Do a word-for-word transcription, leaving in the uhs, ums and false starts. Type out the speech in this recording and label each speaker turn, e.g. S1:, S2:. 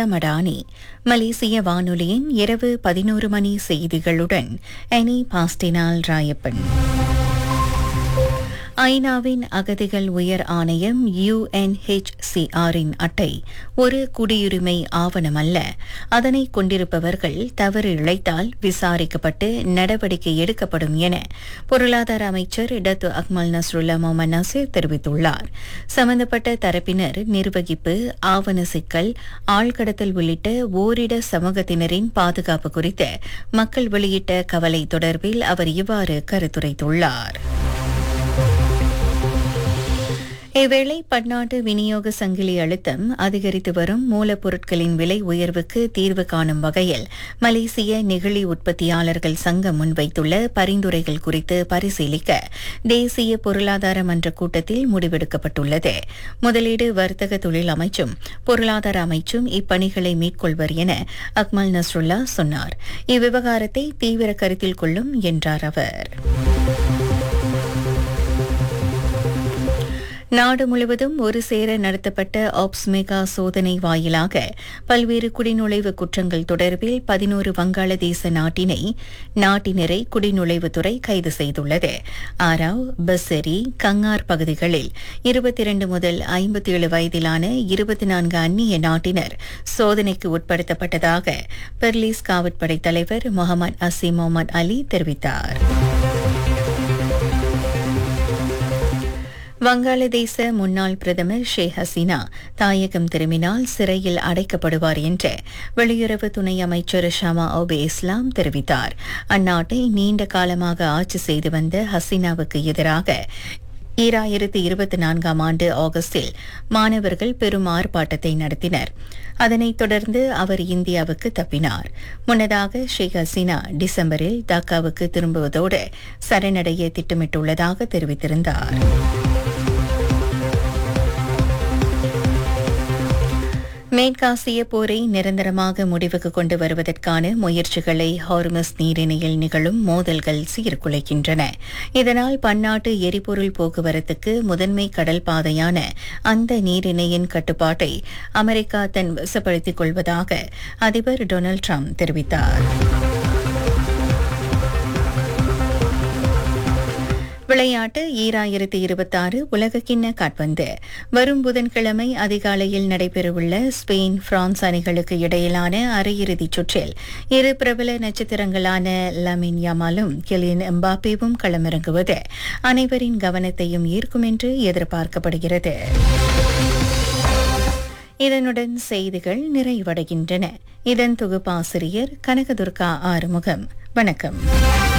S1: மடானி. மலேசிய வானொலியின் இரவு பதினோரு மணி செய்திகளுடன் அனி பாஸ்டினால் ராயப்பன். ஐநாவின் அகதிகள் உயர் ஆணையம் யுஎன்ஹெச்சிஆரின் அட்டை ஒரு குடியுரிமை ஆவணம் அல்ல. அதனை கொண்டிருப்பவர்கள் தவறு இழைத்தால் விசாரிக்கப்பட்டு நடவடிக்கை எடுக்கப்படும் என பொருளாதார அமைச்சர் டத்து அக்மல் நஸ்ருல்லா மொஹமட் நசீர் தெரிவித்துள்ளார். சம்பந்தப்பட்ட தரப்பினர் நிர்வகிப்பு, ஆவண சிக்கல், ஆழ்கடத்தல் உள்ளிட்ட ஓரிட சமூகத்தினரின் பாதுகாப்பு குறித்து மக்கள் வெளியிட்ட கவலை தொடர்பில் அவர் இவ்வாறு கருத்துரைத்துள்ளார். இவ்வேளை பன்னாட்டு விநியோக சங்கிலி அழுத்தம் அதிகரித்து வரும் மூலப்பொருட்களின் விலை உயர்வுக்கு தீர்வு காணும் வகையில் மலேசிய நெகிழி உற்பத்தியாளர்கள் சங்கம் முன்வைத்துள்ள பரிந்துரைகள் குறித்து பரிசீலிக்க தேசிய பொருளாதார மன்ற கூட்டத்தில் முடிவெடுக்கப்பட்டுள்ளது. முதலீடு, வர்த்தக தொழில் அமைச்சும் பொருளாதார அமைச்சும் இப்பணிகளை மேற்கொள்வர் என அக்மல் நஸ்ருல்லா சொன்னார். இவ்விவகாரத்தை தீவிர கருத்தில் கொள்ளும் என்றார் அவர். நாடு முழுவதும் ஒரு சேர நடத்தப்பட்ட ஆப்ஸ்மெகா சோதனை வாயிலாக பல்வேறு குடிநுழைவு குற்றங்கள் தொடர்பில் பதினோரு வங்காளதேச நாட்டினை நாட்டினரை குடிநுழைவுத்துறை கைது செய்துள்ளது. ஆராவ், பஸ்ஸெரி, கங்கார் பகுதிகளில் இருபத்தி இரண்டு முதல் ஐம்பத்தி ஏழு வயதிலான இருபத்தி நான்கு அந்நிய நாட்டினர் சோதனைக்கு உட்படுத்தப்பட்டதாக பெர்லிஸ் காவற்படை தலைவர் முகமது அசீம் முகமது அலி தெரிவித்தார். வங்காளதேச முன்னாள் பிரதமர் ஷேக் ஹசீனா தாயகம் திரும்பினால் சிறையில் அடைக்கப்படுவார் என்று வெளியுறவு துணை அமைச்சர் ஷமா ஒபே இஸ்லாம் தெரிவித்தார். அந்நாட்டை நீண்ட காலமாக ஆட்சி செய்து வந்த ஹசீனாவுக்கு எதிராக ஈராயிரத்து இருபத்தி நான்காம் ஆண்டு ஆகஸ்டில் மாணவர்கள் பெரும் ஆர்ப்பாட்டத்தை நடத்தினர். அதனைத் தொடர்ந்து அவர் இந்தியாவுக்கு தப்பினார். முன்னதாக ஷேக் ஹசீனா டிசம்பரில் டாக்காவுக்கு திரும்புவதோடு சரணடைய திட்டமிட்டுள்ளதாக தெரிவித்திருந்தார். மேற்காசிய போரை நிரந்தரமாக முடிவுக்கு கொண்டு வருவதற்கான முயற்சிகளை ஹார்மஸ் நீரிணையில் நிகழும் மோதல்கள் சீர்குலைக்கின்றன. இதனால் பன்னாட்டு எரிபொருள் போக்குவரத்துக்கு முதன்மை கடல் பாதையான அந்த நீரிணையின் கட்டுப்பாட்டை அமெரிக்கா தன் வசப்படுத்திக் கொள்வதாக அதிபர் டொனால்டு டிரம்ப் தெரிவித்தார். விளையாட்டு ஈராயிரத்து இருபத்தாறு உலகக்கிண்ண கால்பந்து வரும் புதன்கிழமை அதிகாலையில் நடைபெறவுள்ள ஸ்பெயின், பிரான்ஸ் அணிகளுக்கு இடையிலான அரையிறுதிச் சுற்றில் இரு பிரபல நட்சத்திரங்களான லமின் யமாலும் கிலியன் எம்பாப்பேவும் களமிறங்குவது அனைவரின் கவனத்தையும் ஈர்க்கும் என்று எதிர்பார்க்கப்படுகிறது. இதனுடன் செய்திகள் நிறைவடைகின்றன. இதன் தொகுப்பாசிரியர் கனகதுர்கா ஆறுமுகம். வணக்கம்.